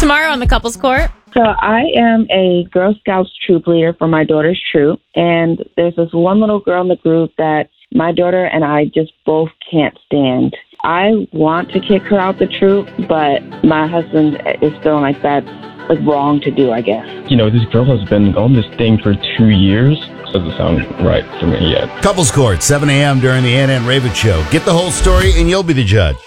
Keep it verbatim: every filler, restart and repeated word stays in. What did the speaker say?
Tomorrow on the Couples Court. So I am a Girl Scouts troop leader for my daughter's troop, and there's this one little girl in the group that my daughter and I just both can't stand. I want to kick her out the troop, but my husband is feeling like that's like wrong to do, I guess. You know, this girl has been on this thing for two years. Doesn't sound right for me yet. Couples Court, seven a.m. during the Ann and Raven Show. Get the whole story and you'll be the judge.